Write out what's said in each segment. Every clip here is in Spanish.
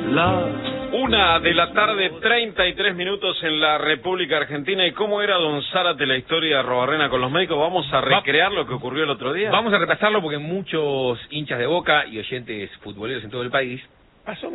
1:33 en la República Argentina. ¿Y cómo era, don Zárate, la historia de Arrobarrena con los médicos? ¿Vamos a recrear lo que ocurrió el otro día? Vamos a repasarlo porque muchos hinchas de Boca y oyentes futboleros en todo el país pasó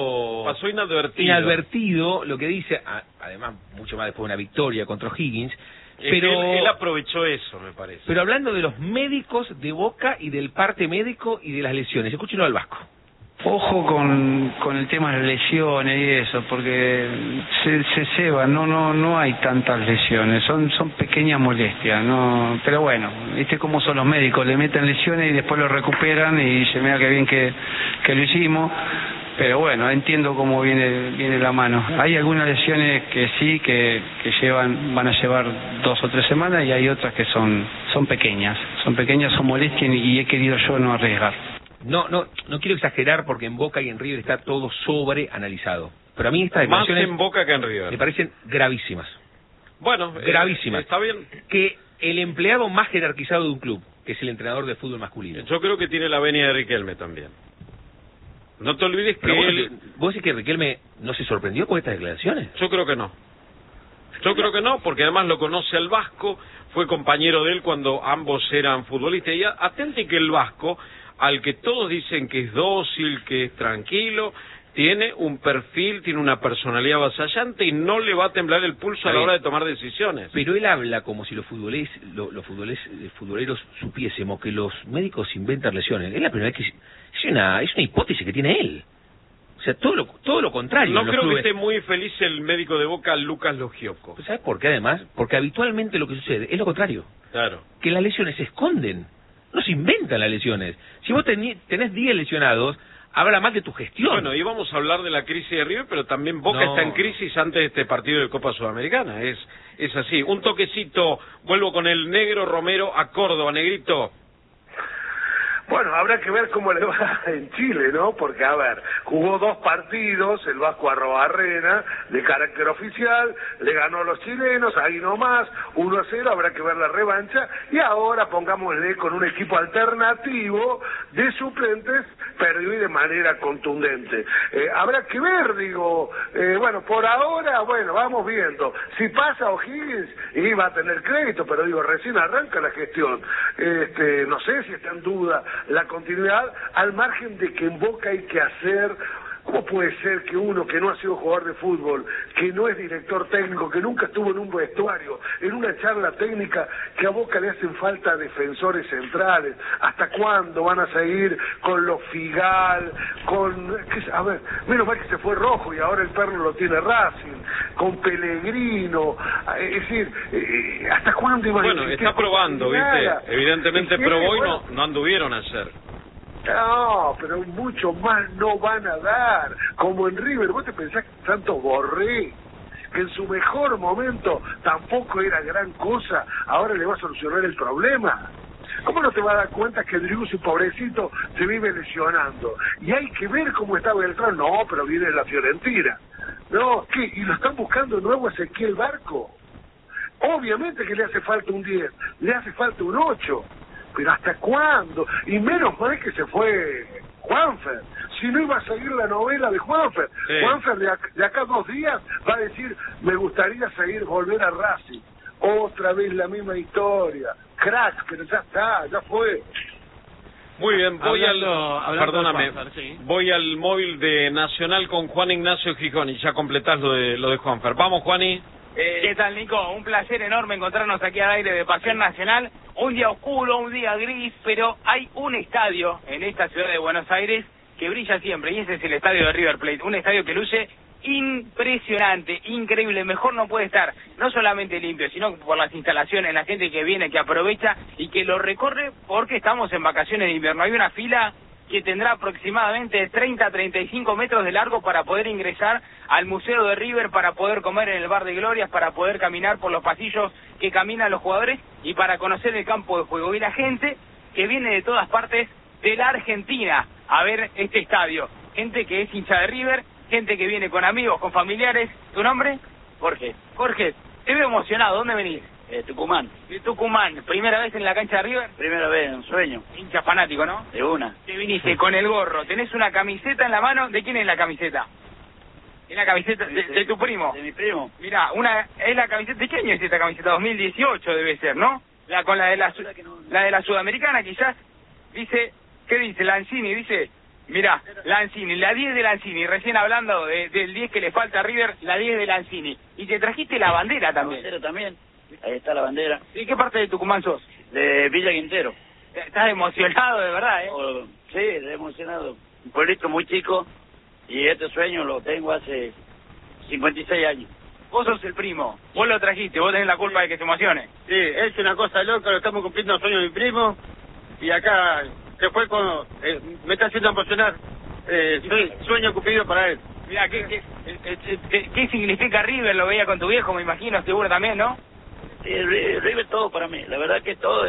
inadvertido lo que dice, además mucho más después de una victoria contra O'Higgins. Pero él aprovechó eso, me parece. Pero hablando de los médicos de Boca y del parte médico y de las lesiones, escúchenlo al Vasco. Ojo con el tema de las lesiones y eso, porque se ceba, no hay tantas lesiones, son pequeñas molestias, no, pero bueno, viste cómo son los médicos, le meten lesiones y después lo recuperan y se mira que bien que lo hicimos, pero bueno, entiendo cómo viene la mano. Hay algunas lesiones que sí, que van a llevar 2 o 3 semanas, y hay otras que son pequeñas, son molestias, y he querido yo no arriesgar. No quiero exagerar porque en Boca y en River está todo sobreanalizado. Pero a mí estas declaraciones más en Boca que en River me parecen gravísimas. Bueno, gravísimas. Está bien. Que el empleado más jerarquizado de un club, que es el entrenador de fútbol masculino. Yo creo que tiene la venia de Riquelme también. No te olvides que ¿Vos decís que Riquelme no se sorprendió con estas declaraciones? Yo creo que no. Porque además lo conoce al Vasco, fue compañero de él cuando ambos eran futbolistas. Y atente que el Vasco, al que todos dicen que es dócil, que es tranquilo, tiene un perfil, tiene una personalidad avasallante y no le va a temblar el pulso a la hora de tomar decisiones. Pero él habla como si los futboleros supiésemos que los médicos inventan lesiones. Es la primera vez que es una hipótesis que tiene él. O sea, todo lo contrario. No creo que esté muy feliz el médico de Boca, Lucas Logioco. ¿Sabes por qué además? Porque habitualmente lo que sucede es lo contrario. Claro. Que las lesiones se esconden. No se inventan las lesiones. Si vos tenés 10 lesionados, habla más de tu gestión. Bueno, íbamos a hablar de la crisis de River, pero también Boca está en crisis antes de este partido de Copa Sudamericana. Es así. Un toquecito, vuelvo con el negro Romero a Córdoba. Negrito. Bueno, habrá que ver cómo le va en Chile, ¿no? Porque, a ver, jugó 2 partidos, el Vasco Arrobarrena, de carácter oficial, le ganó a los chilenos, ahí nomás, 1-0, habrá que ver la revancha, y ahora pongámosle con un equipo alternativo de suplentes, perdió y de manera contundente. Habrá que ver, bueno, por ahora, vamos viendo. Si pasa O'Higgins, va a tener crédito, pero recién arranca la gestión. No sé si está en duda la continuidad, al margen de que en Boca hay que hacer. ¿Cómo puede ser que uno que no ha sido jugador de fútbol, que no es director técnico, que nunca estuvo en un vestuario, en una charla técnica, que a Boca le hacen falta defensores centrales? ¿Hasta cuándo van a seguir con los Figal, a ver, menos mal que se fue Rojo y ahora el perro lo tiene Racing, con Pellegrino? Es decir, ¿hasta cuándo iban a Bueno, está probando, ¿viste? Evidentemente probó y no anduvieron ayer. No, pero mucho más no van a dar, como en River. ¿Vos te pensás que Santos Borré, que en su mejor momento tampoco era gran cosa, ahora le va a solucionar el problema? ¿Cómo no te vas a dar cuenta que el Driussi, pobrecito, se vive lesionando? Y hay que ver cómo está Beltrán. No, pero viene la Fiorentina. No, ¿qué? ¿Y lo están buscando nuevo Ezequiel Barco? Obviamente que le hace falta un 10, le hace falta un 8. ¿Pero hasta cuándo? Y menos mal que se fue Juanfer. Si no, iba a seguir la novela de Juanfer. Sí. Juanfer de acá 2 días va a decir, me gustaría volver a Racing. Otra vez la misma historia. Crack, pero ya está, ya fue. Muy bien, voy al móvil de Nacional con Juan Ignacio Gijón y ya completás lo de Juanfer. Vamos, Juani. ¿Qué tal, Nico? Un placer enorme encontrarnos aquí al aire de Pasión Nacional. Un día oscuro, un día gris, pero hay un estadio en esta ciudad de Buenos Aires que brilla siempre, y ese es el estadio de River Plate. Un estadio que luce impresionante, increíble, mejor no puede estar. No solamente limpio, sino por las instalaciones, la gente que viene, que aprovecha y que lo recorre porque estamos en vacaciones de invierno. Hay una fila que tendrá aproximadamente 30 a 35 metros de largo para poder ingresar al Museo de River, para poder comer en el Bar de Glorias, para poder caminar por los pasillos que caminan los jugadores y para conocer el campo de juego. Y la gente que viene de todas partes de la Argentina a ver este estadio. Gente que es hincha de River, gente que viene con amigos, con familiares. ¿Tu nombre? Jorge. Jorge, te veo emocionado. ¿Dónde venís? Tucumán. De Tucumán. ¿Primera vez en la cancha de River? Primera vez, un sueño. Hincha fanático, ¿no? De una. Te viniste con el gorro. ¿Tenés una camiseta en la mano? ¿De quién es la camiseta? Es la camiseta de tu primo. De mi primo. Mirá, es la camiseta, ¿de qué año es esta camiseta? 2018 debe ser, ¿no? La de la Sudamericana quizás, dice, ¿qué dice? Lanzini, dice, mirá, Lanzini, la 10 de Lanzini, recién hablando del 10 que le falta a River, la 10 de Lanzini. Y te trajiste la bandera también. La bandera también, ahí está la bandera. ¿Y qué parte de Tucumán sos? De Villa Quintero. Estás emocionado de verdad, ¿eh? Sí, emocionado. Un pueblito muy chico y este sueño lo tengo hace 56 años. Vos sos el primo, vos lo trajiste, vos tenés la culpa de que se emocione. Sí, es una cosa loca, lo estamos cumpliendo el sueño de mi primo y acá se fue con... me está haciendo emocionar, sueño cumplido para él. Mirá, ¿qué significa River? Lo veía con tu viejo, me imagino, seguro también, ¿no? Sí, River todo para mí, la verdad que todo...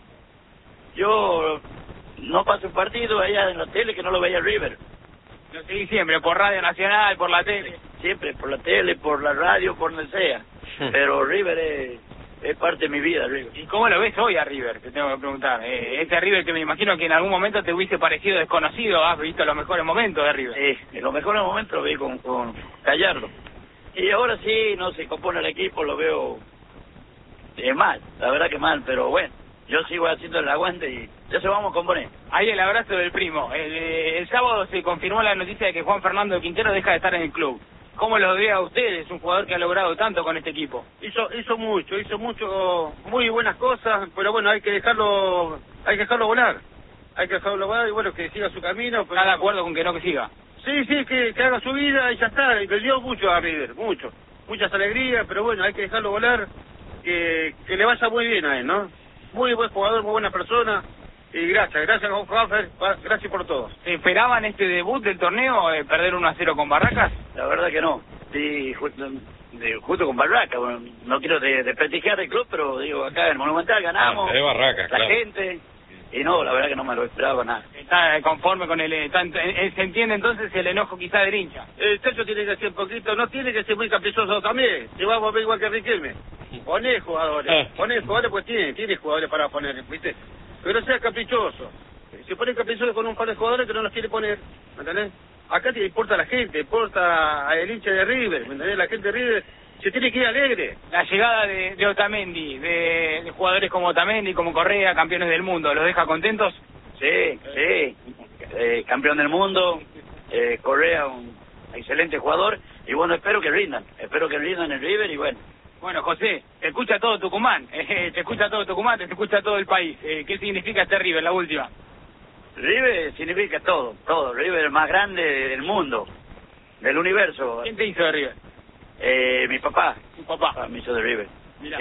yo no paso un partido allá en la tele que no lo veía River. Lo seguí siempre, por Radio Nacional, por la tele. Siempre, por la tele, por la radio, por donde sea. Pero River es parte de mi vida, River. ¿Y cómo lo ves hoy a River? Te tengo que preguntar. Este River que me imagino que en algún momento te hubiese parecido desconocido, has visto los mejores momentos de River. Sí, en los mejores momentos lo vi con Gallardo. Y ahora sí, no se compone el equipo, lo veo mal, la verdad que mal, pero bueno. Yo sigo haciendo el aguante y ya se vamos a componer. Ahí el abrazo del primo. El sábado se confirmó la noticia de que Juan Fernando Quintero deja de estar en el club. ¿Cómo lo ve a ustedes? Un jugador que ha logrado tanto con este equipo. Hizo mucho, muy buenas cosas, pero bueno, hay que dejarlo volar. Hay que dejarlo volar y bueno, que siga su camino. Pero... ¿Está de acuerdo con que no que siga? Sí, que haga su vida y ya está. Y le dio mucho a River, muchas alegrías, pero bueno, hay que dejarlo volar, que le vaya muy bien a él, ¿no? Muy buen jugador, muy buena persona. Y gracias Juanfer, gracias por todo. ¿Esperaban este debut del torneo, perder 1-0 con Barracas? La verdad que no. Sí, justo con Barracas. Bueno, no quiero desprestigiar el club, pero digo, acá en el Monumental ganamos. De Barracas, la claro. gente. Y no, la verdad que no me lo esperaba nada. ¿Está conforme con se entiende entonces el enojo quizá del hincha? El Techo tiene que ser un poquito, no tiene que ser muy caprichoso también. Si vamos a ver igual que Riquelme. Poné jugadores, pues tiene jugadores para poner, ¿viste? Pero sea caprichoso. Se pone caprichoso con un par de jugadores que no los quiere poner, ¿me entendés? Acá te importa la gente, importa el hincha de River, ¿me entendés? La gente de River se tiene que ir alegre. La llegada de Otamendi, de jugadores como Otamendi, como Correa, campeones del mundo, ¿los deja contentos? Sí. Campeón del mundo, Correa, un excelente jugador, y bueno, espero que rindan en River y bueno. Bueno, José, te escucha todo Tucumán, te escucha todo el país. ¿Qué significa este River, la última? River significa todo. River es el más grande del mundo, del universo. ¿Quién te hizo de River? Mi papá. Tu papá. Me hizo de River. Mirá.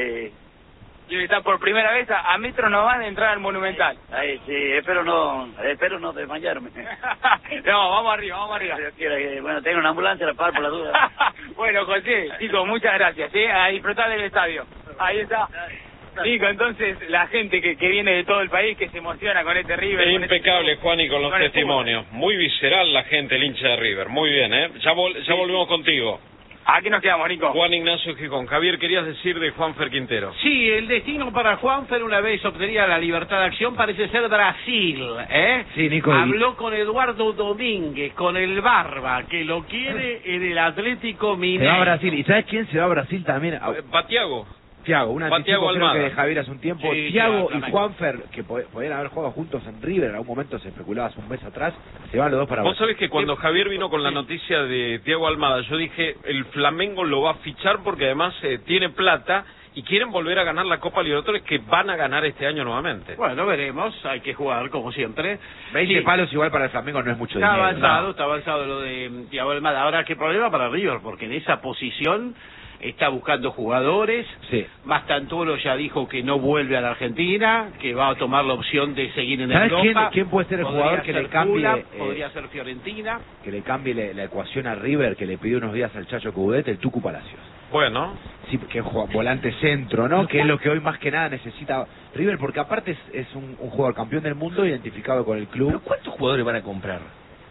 Y está por primera vez a metros no van a entrar al Monumental. Ahí sí, espero no desmayarme. No, vamos arriba. Dios quiera que, bueno, tengo una ambulancia a la par por la duda. Bueno, José, chicos, muchas gracias, a disfrutar del estadio. Ahí está. Nico, entonces, la gente que viene de todo el país, que se emociona con este River. Impecable, Juan, y con los testimonios. Muy visceral la gente, el hincha de River. Muy bien, Ya volvemos contigo. Aquí nos quedamos, Nico. Juan Ignacio Gijón. Javier, querías decir de Juanfer Quintero. Sí, el destino para Juanfer, una vez obtenía la libertad de acción, parece ser Brasil, Sí, Nico. Habló con Eduardo Domínguez, con el Barba, que lo quiere en el Atlético Mineiro. Se va a Brasil. ¿Y sabes quién se va a Brasil también? Batiago. Thiago, un anticipo creo que de Javier hace un tiempo. Sí, Thiago y Juanfer, que podían haber jugado juntos en River, en algún momento se especulaba hace un mes atrás, se van los dos para Vos Brasil. sabés que cuando Javier vino con la noticia de Thiago Almada, yo dije, el Flamengo lo va a fichar porque además tiene plata y quieren volver a ganar la Copa Libertadores, que van a ganar este año nuevamente. Bueno, veremos, hay que jugar como siempre. 20 palos igual para el Flamengo no es mucho Está dinero. Está avanzado lo de Thiago Almada. Ahora, ¿qué problema para River? Porque en esa posición está buscando jugadores. Sí. Mastantuono ya dijo que no vuelve a la Argentina, que va a tomar la opción de seguir en Europa. ¿Quién puede ser el jugador que le cambie? Podría ser Fiorentina. Que le cambie la ecuación a River, que le pidió unos días al Chacho Coudet, el Tucu Palacios. Bueno. Sí, que juega volante centro, ¿no? Que es lo que hoy más que nada necesita River, porque aparte es un jugador campeón del mundo identificado con el club. ¿Pero cuántos jugadores van a comprar?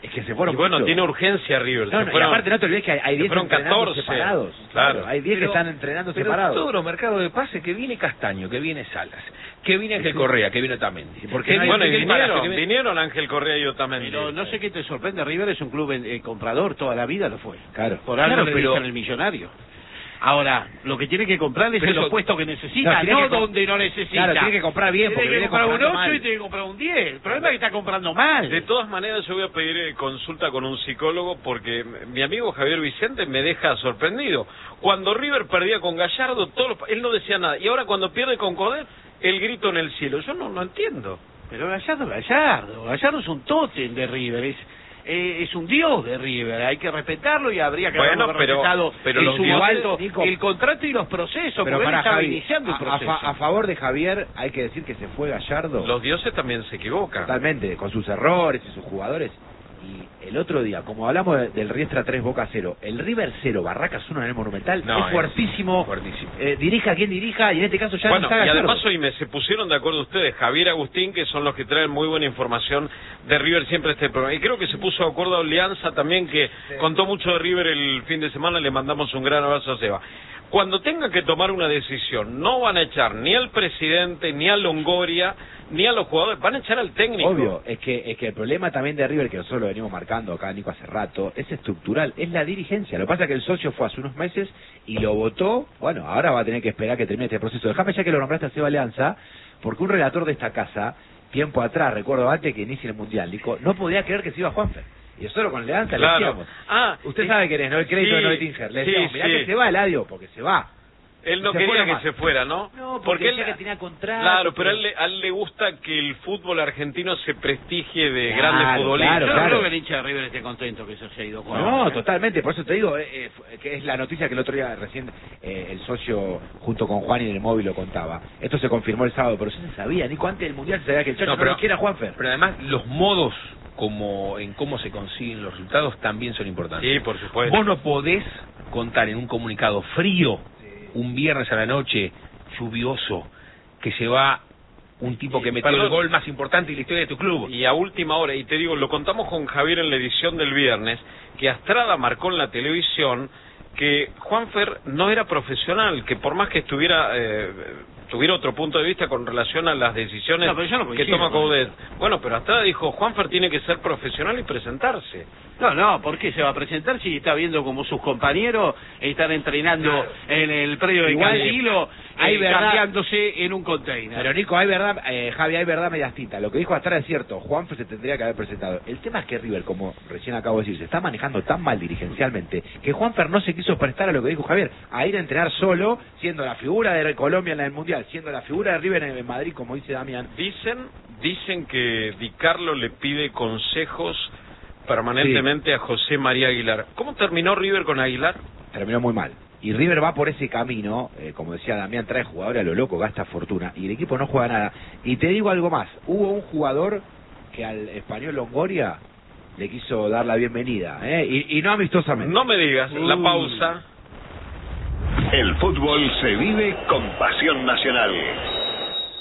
Es que se fueron. Y bueno, mucho. tiene urgencia River. No, y aparte no te olvides que hay 10 fueron entrenando 14 separados. Claro. Hay 10 que están entrenando separados. Todos los mercados de pase, que viene Castaño, que viene Salas, que viene Ángel Correa, que viene Otamendi. Porque bueno, y vinieron Ángel Correa y Otamendi. Pero no sé qué te sorprende, River es un club comprador, toda la vida lo fue. Claro. Por algo Claro, le pero dicen el millonario. Ahora, lo que tiene que comprar es Pero en los puestos que necesita, no, no donde no necesita. Claro, tiene que comprar bien, porque tiene que viene comprar un 8 mal. y tiene que comprar un 10. El problema es que está comprando mal. De todas maneras, yo voy a pedir consulta con un psicólogo porque mi amigo Javier Vicente me deja sorprendido. Cuando River perdía con Gallardo, él no decía nada. Y ahora cuando pierde con Coder, el grito en el cielo. Yo no entiendo. Pero Gallardo es un tótem de River, es un dios de River, hay que respetarlo y habría que haberlo respetado pero en los su dioses, momento, Nico, el contrato y los procesos, pero porque él para estaba Javi, iniciando el proceso. a favor de Javier hay que decir que se fue Gallardo. Los dioses también se equivocan. Totalmente, con sus errores y sus jugadores. Y el otro día, como hablamos del Riestra 3 Boca 0, el River 0 Barracas 1 en el Monumental, No, es fuertísimo. Dirija quien dirija, y en este caso ya bueno, no está y Gallardo. además hoy se pusieron de acuerdo ustedes, Javier Agustín, que son los que traen muy buena información de River siempre este programa. Y creo que se puso de acuerdo a Alianza también, que contó mucho de River el fin de semana, le mandamos un gran abrazo a Seba. Cuando tengan que tomar una decisión, no van a echar ni al presidente, ni a Longoria, ni a los jugadores, van a echar al técnico. Obvio, es que el problema también de River, que nosotros lo venimos marcando acá, Nico, hace rato, es estructural, es la dirigencia. Lo que pasa es que el socio fue hace unos meses y lo votó, bueno, ahora va a tener que esperar que termine este proceso. Déjame ya que lo nombraste a Seba Alianza, porque un relator de esta casa, tiempo atrás, recuerdo antes que inicie el Mundial, Nico, no podía creer que se iba Juanfer. Y nosotros con Alianza le decíamos, usted sabe quién es, ¿no? El crédito de Noetinger. Le decíamos, mirá que se va Eladio, porque se va. Él no quería que se fuera, ¿no? No, porque él que tenía contrato. Claro, pero a él le gusta que el fútbol argentino se prestigie de grandes futbolistas. Yo no creo que el hincha de River esté contento que se haya ido Juan. No, totalmente, por eso te digo, que es la noticia que el otro día recién el socio junto con Juan y en el móvil lo contaba. Esto se confirmó el sábado, pero ya se sabía, Nico, antes del Mundial se sabía que el Chacho no lo quiera Juanfer. Pero además los modos en cómo se consiguen los resultados también son importantes. Sí, por supuesto. Vos no podés contar en un comunicado frío un viernes a la noche, lluvioso, que se va un tipo que metió el gol más importante en la historia de tu club. Y a última hora, y te digo, lo contamos con Javier en la edición del viernes, que Astrada marcó en la televisión que Juanfer no era profesional, que por más que tuviera otro punto de vista con relación a las decisiones que toma Coudet. Bueno, pero Astrada dijo, Juanfer tiene que ser profesional y presentarse. No, ¿por qué se va a presentar si está viendo como sus compañeros están entrenando en el predio de Candilo, cambiándose en un container? Pero Nico, hay verdad, Javi, hay verdad medias tintas. Lo que dijo Astrada es cierto, Juanfer se tendría que haber presentado. El tema es que River, como recién acabo de decir, se está manejando tan mal dirigencialmente que Juanfer no se quiso prestar a lo que dijo Javier, a ir a entrenar solo, siendo la figura de Colombia en el Mundial, siendo la figura de River en Madrid, como dice Damián. Dicen que Di Carlo le pide consejos permanentemente a José María Aguilar. ¿Cómo terminó River con Aguilar? Terminó muy mal. Y River va por ese camino, como decía Damián, trae jugadores a lo loco, gasta fortuna, y el equipo no juega nada. Y te digo algo más, hubo un jugador que al español Longoria le quiso dar la bienvenida, y no amistosamente. No me digas, la pausa. El fútbol se vive con pasión nacional.